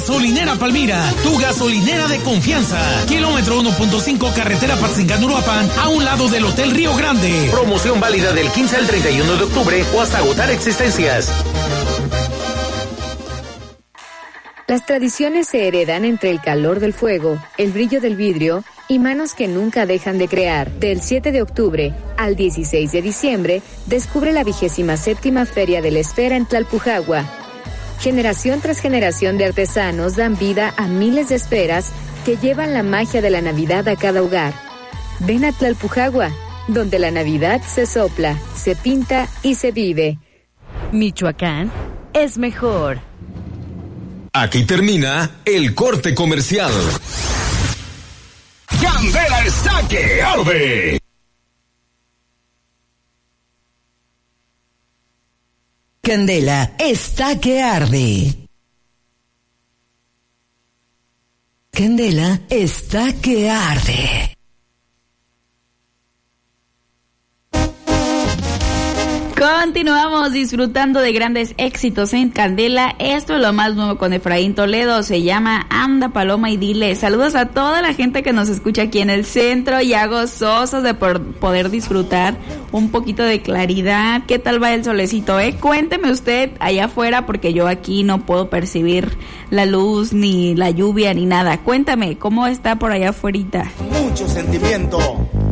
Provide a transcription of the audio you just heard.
Gasolinera Palmira, tu gasolinera de confianza. Kilómetro 1.5 carretera Patzingán-Uruapan, a un lado del Hotel Río Grande. Promoción válida del 15 al 31 de octubre o hasta agotar existencias. Las tradiciones se heredan entre el calor del fuego, el brillo del vidrio y manos que nunca dejan de crear. Del 7 de octubre al 16 de diciembre, descubre la 27ª Feria de la Esfera en Tlalpujagua. Generación tras generación de artesanos dan vida a miles de esferas que llevan la magia de la Navidad a cada hogar. Ven a Tlalpujagua, donde la Navidad se sopla, se pinta y se vive. Michoacán es mejor. Aquí termina el corte comercial. Candela está que arde. Candela está que arde. Candela está que arde. Continuamos disfrutando de grandes éxitos en Candela. Esto es lo más nuevo con Efraín Toledo. Se llama Anda Paloma y Dile. Saludos a toda la gente que nos escucha aquí en el centro, ya gozosos de poder disfrutar un poquito de claridad. ¿Qué tal va el solecito, Cuénteme usted allá afuera, porque yo aquí no puedo percibir la luz, ni la lluvia, ni nada. Cuéntame, ¿cómo está por allá afuerita? Mucho sentimiento.